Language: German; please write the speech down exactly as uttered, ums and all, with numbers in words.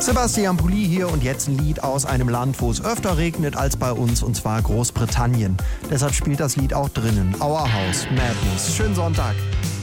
Sebastian Pulli hier und jetzt ein Lied aus einem Land, wo es öfter regnet als bei uns, und zwar Großbritannien. Deshalb spielt das Lied auch drinnen. Our House, Madness. Schönen Sonntag.